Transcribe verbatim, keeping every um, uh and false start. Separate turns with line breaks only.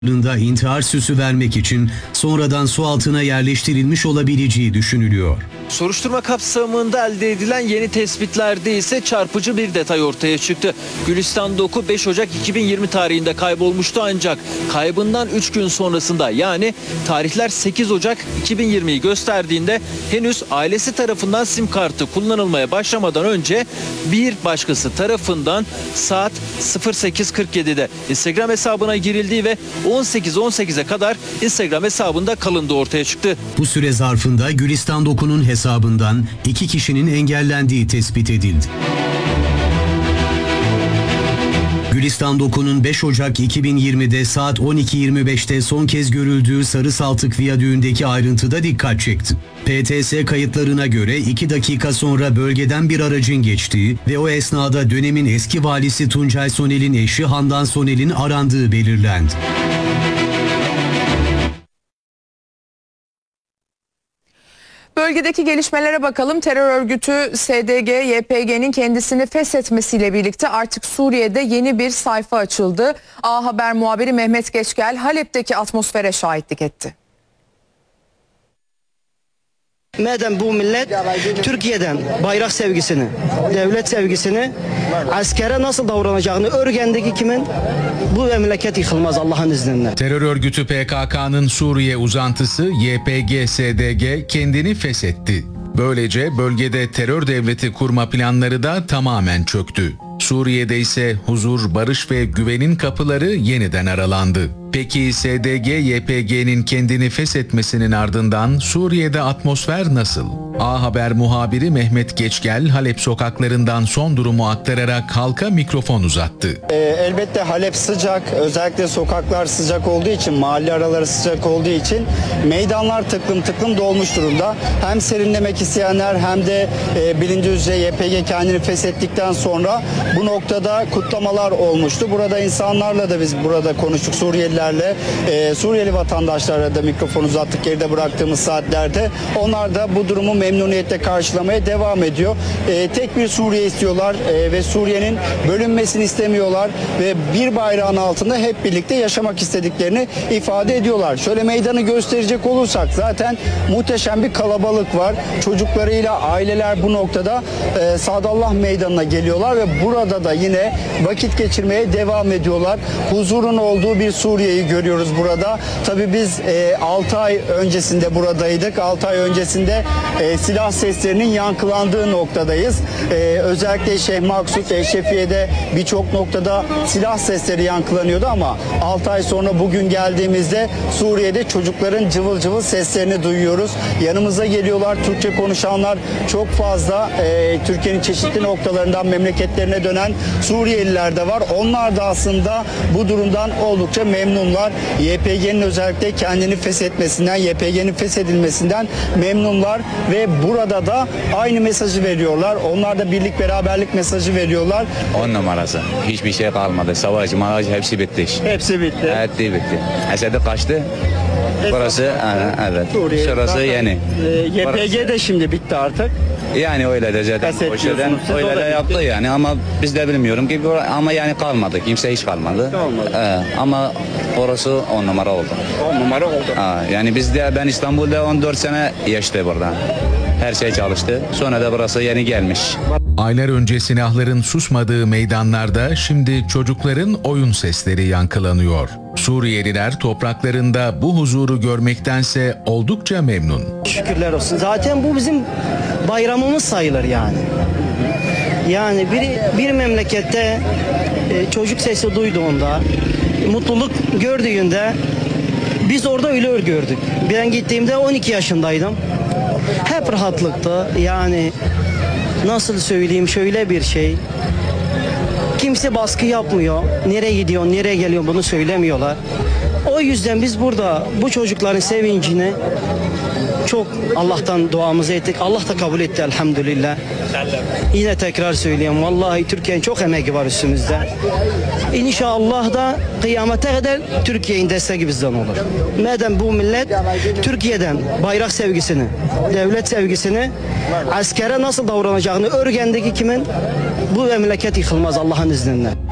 da intihar süsü vermek için sonradan su altına yerleştirilmiş olabileceği düşünülüyor.
Soruşturma kapsamında elde edilen yeni tespitlerde ise çarpıcı bir detay ortaya çıktı. Gülistan Doku beş Ocak iki bin yirmi tarihinde kaybolmuştu ancak kaybından üç gün sonrasında yani tarihler sekiz Ocak iki bin yirmiyi gösterdiğinde henüz ailesi tarafından sim kartı kullanılmaya başlamadan önce bir başkası tarafından saat sıfır sekiz kırk yedi'de Instagram hesabına girildiği ve on sekiz on sekize kadar Instagram hesabında kalındığı ortaya çıktı.
Bu süre zarfında Gülistan Doku'nun hesabından iki kişinin engellendiği tespit edildi. Gülistan Doku'nun beş Ocak iki bin yirmi'de saat on iki yirmi beş'te son kez görüldüğü Sarısaltık Viyadüğü'ndeki ayrıntıda dikkat çekti. P T S kayıtlarına göre iki dakika sonra bölgeden bir aracın geçtiği ve o esnada dönemin eski valisi Tuncay Sonel'in eşi Handan Sonel'in arandığı belirlendi.
Bölgedeki gelişmelere bakalım. Terör örgütü S D G Y P G'nin kendisini feshetmesiyle birlikte artık Suriye'de yeni bir sayfa açıldı. A Haber muhabiri Mehmet Geçgel Halep'teki atmosfere şahitlik etti.
Madem bu millet Türkiye'den bayrak sevgisini, devlet sevgisini, askere nasıl davranacağını öğrendi kimin? Bu memleket yıkılmaz Allah'ın izniyle.
Terör örgütü P K K'nın Suriye uzantısı Y P G S D G kendini feshetti. Böylece bölgede terör devleti kurma planları da tamamen çöktü. Suriye'de ise huzur, barış ve güvenin kapıları yeniden aralandı. Peki S D G Y P G'nin kendini feshetmesinin ardından Suriye'de atmosfer nasıl? A Haber muhabiri Mehmet Geçgel Halep sokaklarından son durumu aktararak halka mikrofon uzattı.
E, elbette Halep sıcak, özellikle sokaklar sıcak olduğu için, mahalle araları sıcak olduğu için meydanlar tıklım tıklım dolmuş durumda. Hem serinlemek isteyenler hem de e, bilindiği üzere Y P G kendini feshettikten sonra bu noktada kutlamalar olmuştu. Burada insanlarla da biz burada konuştuk, Suriyelilerle. Ee, Suriyeli vatandaşlara da mikrofon uzattık geride bıraktığımız saatlerde. Onlar da bu durumu memnuniyetle karşılamaya devam ediyor. Ee, tek bir Suriye istiyorlar ee, ve Suriye'nin bölünmesini istemiyorlar ve bir bayrağın altında hep birlikte yaşamak istediklerini ifade ediyorlar. Şöyle meydanı gösterecek olursak zaten muhteşem bir kalabalık var. Çocuklarıyla aileler bu noktada e, Sadallah Meydanı'na geliyorlar ve burada da yine vakit geçirmeye devam ediyorlar. Huzurun olduğu bir Suriye görüyoruz burada. Tabii biz e, altı ay öncesinde buradaydık. altı ay öncesinde e, silah seslerinin yankılandığı noktadayız. E, özellikle Şeyh Maksut, Eşrefiye'de birçok noktada silah sesleri yankılanıyordu ama altı ay sonra bugün geldiğimizde Suriye'de çocukların cıvıl cıvıl seslerini duyuyoruz. Yanımıza geliyorlar. Türkçe konuşanlar çok fazla. E, Türkiye'nin çeşitli noktalarından memleketlerine dönen Suriyeliler de var. Onlar da aslında bu durumdan oldukça memnunlar. Y P G'nin özellikle kendini feshetmesinden, Y P G'nin feshedilmesinden memnunlar ve burada da aynı mesajı veriyorlar. Onlar da birlik beraberlik mesajı veriyorlar.
On numarası. Hiçbir şey kalmadı. Savaş, mağaz hepsi bitti.
Hepsi bitti.
Hepsi bitti. Esed'i kaçtı. Burası evet.
Suriye.
Şurası
Zaten,
yeni.
E, Y P G de şimdi bitti artık.
Yani öyle de zaten. O şeyden öyle de yaptı yani ama biz de bilmiyorum ki ama yani kalmadı. Kimse hiç kalmadı.
Kalmadı.
Ee, ama orası on numara oldu.
on numara oldu.
Aa, yani biz de ben İstanbul'da on dört sene yaşadım burada. Her şey çalıştı. Sonra da burası yeni gelmiş.
Aylar önce silahların susmadığı meydanlarda şimdi çocukların oyun sesleri yankılanıyor. Suriyeliler topraklarında bu huzuru görmektense oldukça memnun.
Şükürler olsun. Zaten bu bizim bayramımız sayılır yani. Yani bir, bir memlekette e, çocuk sesi duyduğunda, mutluluk gördüğünde biz orada öyle gördük. Ben gittiğimde on iki yaşındaydım. Hep rahatlıktı. Yani nasıl söyleyeyim şöyle bir şey. Kimse baskı yapmıyor. Nereye gidiyor, nereye geliyor bunu söylemiyorlar. O yüzden biz burada bu çocukların sevincini çok Allah'tan duamızı ettik. Allah da kabul etti elhamdülillah. Yine tekrar söyleyeyim. Vallahi Türkiye'nin çok emeği var üstümüzde. İnşallah da kıyamete kadar Türkiye'nin desteği bizden olur. Madem bu millet Türkiye'den bayrak sevgisini, devlet sevgisini, askere nasıl davranacağını öğrendi kimin? Bu memleket yıkılmaz Allah'ın izniyle.